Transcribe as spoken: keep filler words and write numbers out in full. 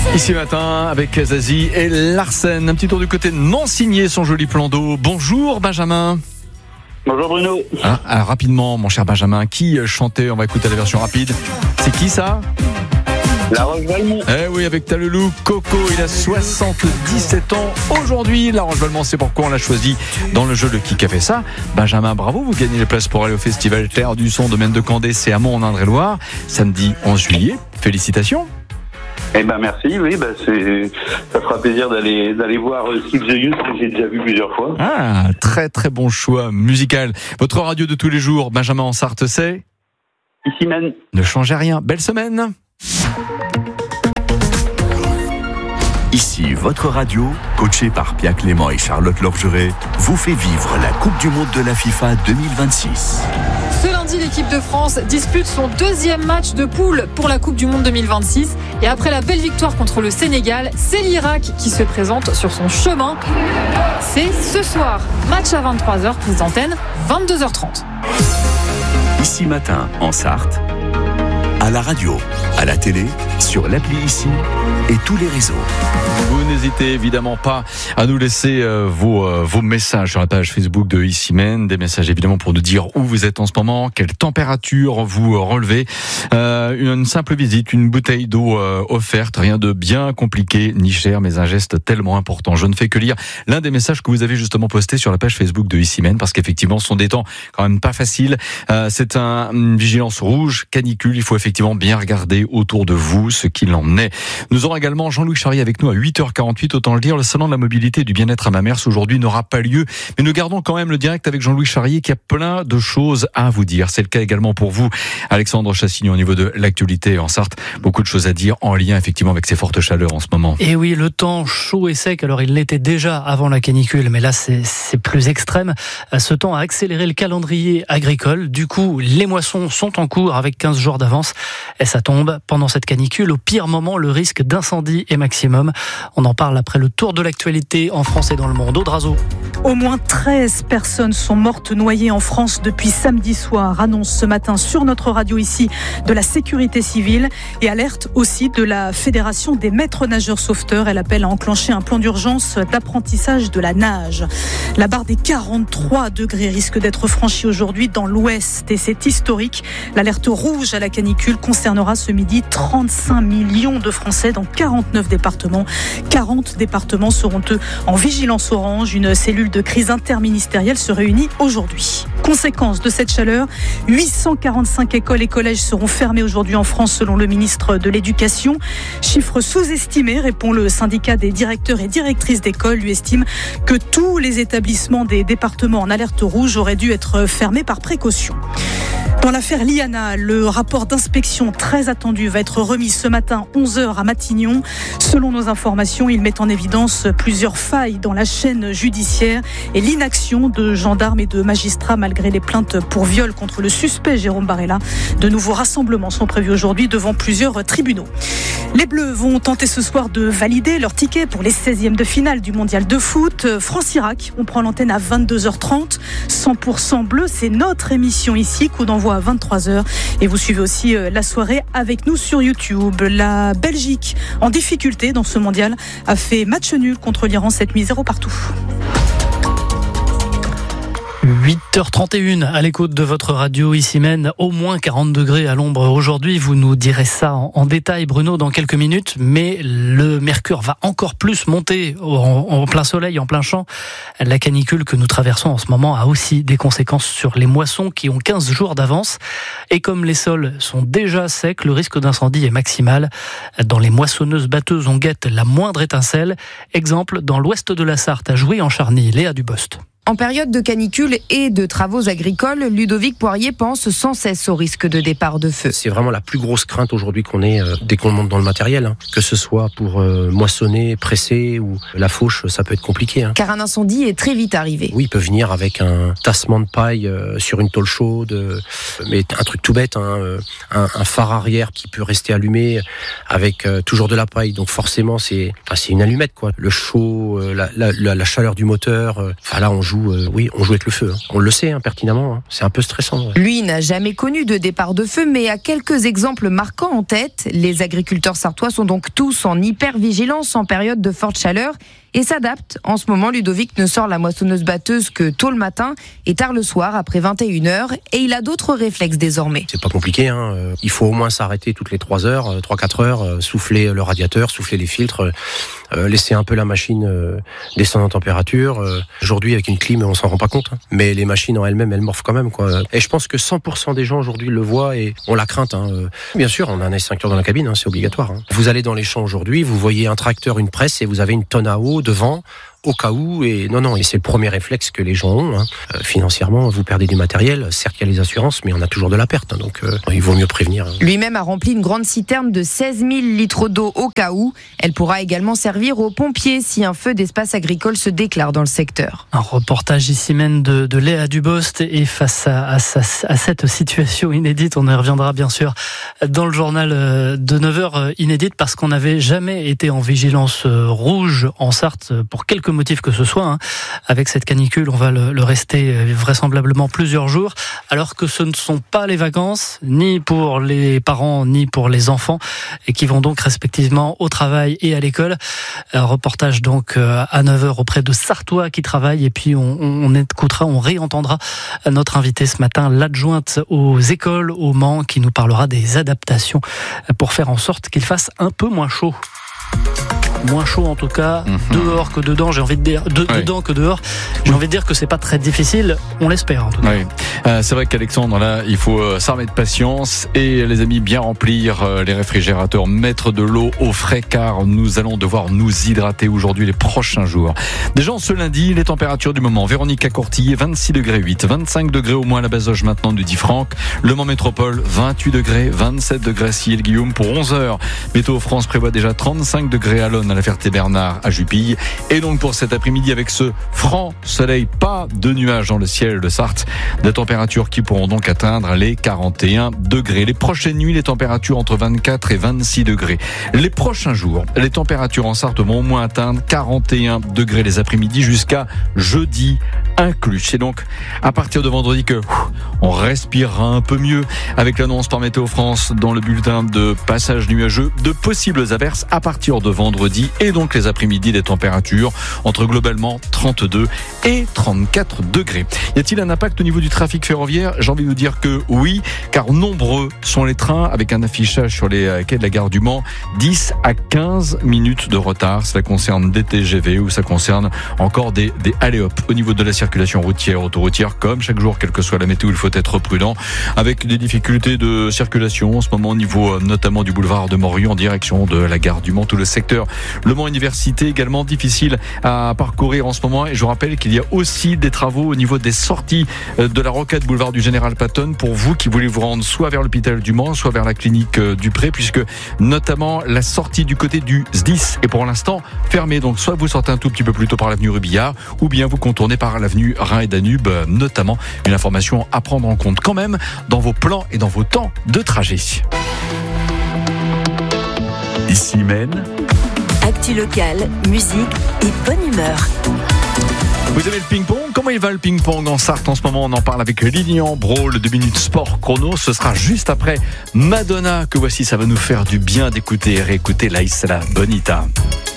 Ici matin avec Zazie et Larsen. Un petit tour du côté de Mansigné, son joli plan d'eau. Bonjour Benjamin. Bonjour Bruno. Ah, alors rapidement mon cher Benjamin, qui chantait, on va écouter la version rapide. C'est qui ça ? La Roche-Valmont. Eh oui, avec Talelou, Coco, il a soixante-dix-sept ans aujourd'hui. La Roche-Valmont, c'est pourquoi on l'a choisi dans le jeu Le Qui a fait ça. Benjamin, bravo, vous gagnez les places pour aller au festival Terre du Son, domaine de Candé, c'est à Mont en Indre-et-Loire, samedi onze juillet. Félicitations. Eh ben merci, oui, ben c'est, ça fera plaisir d'aller d'aller voir Skip the Youth que j'ai déjà vu plusieurs fois. Ah, très très bon choix musical. Votre radio de tous les jours, Benjamin en Sarthe, c'est Ici même. Ne changez rien. Belle semaine. Ici, votre radio, coachée par Pia Clément et Charlotte Lorgeret, vous fait vivre la Coupe du Monde de la FIFA deux mille vingt-six. Ce lundi, l'équipe de France dispute son deuxième match de poule pour la Coupe du Monde deux mille vingt-six. Et après la belle victoire contre le Sénégal, c'est l'Irak qui se présente sur son chemin. C'est ce soir, match à vingt-trois heures, prise d'antenne, vingt-deux heures trente. Ici matin, en Sarthe, à la radio, à la télé, sur l'appli Ici et tous les réseaux. Vous n'hésitez évidemment pas à nous laisser euh, vos, euh, vos messages sur la page Facebook de Ici Men, des messages évidemment pour nous dire où vous êtes en ce moment, quelle température vous relevez. Euh, une simple visite, une bouteille d'eau euh, offerte, rien de bien compliqué ni cher, mais un geste tellement important. Je ne fais que lire l'un des messages que vous avez justement posté sur la page Facebook de Ici Men, parce qu'effectivement ce sont des temps quand même pas faciles. Euh, c'est un, une vigilance rouge, canicule, il faut effectivement bien regarder autour de vous ce qu'il en est. Nous aurons également Jean-Louis Charrier avec nous à huit heures quarante-huit, autant le dire, le salon de la mobilité et du bien-être à Mamers aujourd'hui n'aura pas lieu, mais nous gardons quand même le direct avec Jean-Louis Charrier qui a plein de choses à vous dire. C'est le cas également pour vous, Alexandre Chassignon, au niveau de l'actualité en Sarthe. Beaucoup de choses à dire en lien effectivement avec ces fortes chaleurs en ce moment. Et oui, le temps chaud et sec, alors il l'était déjà avant la canicule, mais là c'est, c'est plus extrême. Ce temps a accéléré le calendrier agricole. Du coup, les moissons sont en cours avec quinze jours d'avance et ça tombe pendant cette canicule. Au pire moment, le risque d'incendie est maximum. On en parle après le tour de l'actualité en France et dans le monde. Audrazo. Au moins treize personnes sont mortes noyées en France depuis samedi soir, annonce ce matin sur notre radio ici de la sécurité civile et alerte aussi de la Fédération des maîtres nageurs sauveteurs. Elle appelle à enclencher un plan d'urgence d'apprentissage de la nage. La barre des quarante-trois degrés risque d'être franchie aujourd'hui dans l'ouest et c'est historique. L'alerte rouge à la canicule concernera ce midi trente-cinq millions de Français dans quarante-neuf départements. quarante départements seront eux en vigilance orange. Une cellule de crise interministérielle se réunit aujourd'hui. Conséquence de cette chaleur, huit cent quarante-cinq écoles et collèges seront fermés aujourd'hui en France selon le ministre de l'Éducation. Chiffre sous-estimé, répond le syndicat des directeurs et directrices d'école. Lui estime que tous les établissements des départements en alerte rouge auraient dû être fermés par précaution. Dans l'affaire Liana, le rapport d'inspection très attendu va être remis ce matin onze heures à Matignon. Selon nos informations, il met en évidence plusieurs failles dans la chaîne judiciaire et l'inaction de gendarmes et de magistrats malgré les plaintes pour viol contre le suspect Jérôme Barella. De nouveaux rassemblements sont prévus aujourd'hui devant plusieurs tribunaux. Les Bleus vont tenter ce soir de valider leur ticket pour les seizièmes de finale du mondial de foot. France-Irak, on prend l'antenne à vingt-deux heures trente. cent pour cent bleu, c'est notre émission ici, coup d'envoi à vingt-trois heures. Et vous suivez aussi la soirée avec nous sur YouTube. La Belgique, en difficulté dans ce mondial, a fait match nul contre l'Iran cette nuit, zéro partout. huit heures trente et une à l'écoute de votre radio Ici Même, au moins quarante degrés à l'ombre aujourd'hui. Vous nous direz ça en, en détail, Bruno, dans quelques minutes. Mais le mercure va encore plus monter en, en plein soleil, en plein champ. La canicule que nous traversons en ce moment a aussi des conséquences sur les moissons qui ont quinze jours d'avance. Et comme les sols sont déjà secs, le risque d'incendie est maximal. Dans les moissonneuses batteuses, on guette la moindre étincelle. Exemple, dans l'ouest de la Sarthe, à Jouy-en-Charny, Léa Dubost. En période de canicule et de travaux agricoles, Ludovic Poirier pense sans cesse au risque de départ de feu. C'est vraiment la plus grosse crainte aujourd'hui qu'on ait euh, dès qu'on monte dans le matériel. Hein. Que ce soit pour euh, moissonner, presser ou la fauche, ça peut être compliqué. Hein. Car un incendie est très vite arrivé. Oui, il peut venir avec un tassement de paille euh, sur une tôle chaude, euh, mais un truc tout bête, hein, euh, un, un phare arrière qui peut rester allumé avec euh, toujours de la paille. Donc forcément, c'est, enfin, c'est une allumette, quoi. Le chaud, euh, la, la, la, la chaleur du moteur. Euh, enfin là, on joue joue, euh, oui, on joue avec le feu. Hein. On le sait hein, pertinemment. Hein. C'est un peu stressant. Ouais. Lui n'a jamais connu de départ de feu, mais a quelques exemples marquants en tête. Les agriculteurs sartois sont donc tous en hyper-vigilance en période de forte chaleur et s'adaptent. En ce moment, Ludovic ne sort la moissonneuse-batteuse que tôt le matin et tard le soir, après vingt et une heures. Et il a d'autres réflexes désormais. C'est pas compliqué. Hein. Il faut au moins s'arrêter toutes les trois heures, trois quatre heures, souffler le radiateur, souffler les filtres, euh, laisser un peu la machine euh, descendre en température. Euh, aujourd'hui, avec une clim, on s'en rend pas compte. Hein. Mais les machines en elles-mêmes, elles morfent quand même. Quoi. Et je pense que cent pour cent des gens aujourd'hui le voient et ont la crainte. Hein. Bien sûr, on a un extincteur dans la cabine, hein, c'est obligatoire. Hein. Vous allez dans les champs aujourd'hui, vous voyez un tracteur, une presse et vous avez une tonne à eau devant au cas où, et non, non, et c'est le premier réflexe que les gens ont. Hein. Euh, financièrement, vous perdez du matériel, certes il y a les assurances, mais on a toujours de la perte, hein, donc euh, il vaut mieux prévenir. Hein. Lui-même a rempli une grande citerne de seize mille litres d'eau au cas où. Elle pourra également servir aux pompiers si un feu d'espace agricole se déclare dans le secteur. Un reportage ici même de, de Léa Dubost, et face à, à, à cette situation inédite, on y reviendra bien sûr dans le journal de neuf heures, inédite parce qu'on n'avait jamais été en vigilance rouge en Sarthe pour quelques motif que ce soit. Hein. Avec cette canicule, on va le, le rester vraisemblablement plusieurs jours, alors que ce ne sont pas les vacances, ni pour les parents, ni pour les enfants, et qui vont donc respectivement au travail et à l'école. Un reportage donc à neuf heures auprès de Sartois qui travaillent, et puis on, on écoutera, on réentendra notre invité ce matin, l'adjointe aux écoles au Mans, qui nous parlera des adaptations pour faire en sorte qu'il fasse un peu moins chaud. Moins chaud en tout cas, mmh. dehors que dedans, j'ai envie de dire, de, oui. dedans que dehors. J'ai envie de dire que c'est pas très difficile, on l'espère en tout cas. Oui. Euh, c'est vrai qu'Alexandre, là, il faut euh, s'armer de patience et les amis, bien remplir euh, les réfrigérateurs, mettre de l'eau au frais, car nous allons devoir nous hydrater aujourd'hui les prochains jours. Déjà ce lundi, les températures du moment. Véronique à Courtille, vingt-six degrés huit, vingt-cinq degrés au moins à la Bazoge maintenant, nous dit Franck. Le Mans Métropole, vingt-huit degrés, vingt-sept degrés si le Guillaume pour onze heures. Météo France prévoit déjà trente-cinq degrés à l'Aune, à la Ferté-Bernard, à Jupille. Et donc pour cet après-midi, avec ce franc soleil, pas de nuages dans le ciel de Sarthe, des températures qui pourront donc atteindre les quarante et un degrés. Les prochaines nuits, les températures entre vingt-quatre et vingt-six degrés. Les prochains jours, les températures en Sarthe vont au moins atteindre quarante et un degrés les après-midi jusqu'à jeudi inclus. C'est donc à partir de vendredi que on respirera un peu mieux, avec l'annonce par Météo France dans le bulletin de passage nuageux de possibles averses à partir de vendredi, et donc les après-midi des températures entre globalement trente-deux et trente-quatre degrés. Y a-t-il un impact au niveau du trafic ferroviaire ? J'ai envie de vous dire que oui, car nombreux sont les trains avec un affichage sur les quais de la gare du Mans, dix à quinze minutes de retard. Cela concerne des T G V ou ça concerne encore des, des alley-hop. Au niveau de la circulation routière, autoroutière, comme chaque jour, quelle que soit la météo, il faut être prudent, avec des difficultés de circulation en ce moment au niveau notamment du boulevard de Morue en direction de la gare du Mans, tout le secteur Le Mans Université également difficile à parcourir en ce moment. Et je vous rappelle qu'il y a aussi des travaux au niveau des sorties de la rocade boulevard du Général Patton pour vous qui voulez vous rendre soit vers l'hôpital du Mans, soit vers la clinique du Pré, puisque notamment la sortie du côté du S D I S est pour l'instant fermée. Donc soit vous sortez un tout petit peu plus tôt par l'avenue Rubillard, ou bien vous contournez par l'avenue Rhin et Danube, notamment. Une information à prendre en compte quand même dans vos plans et dans vos temps de trajet. Ici Maine. Actu locale, musique et bonne humeur. Vous avez le ping-pong ? Comment il va le ping-pong en Sarthe en ce moment ? On en parle avec Lilian Brault, le deux minutes sport chrono. Ce sera juste après Madonna que voici. Ça va nous faire du bien d'écouter et réécouter La Isla Bonita.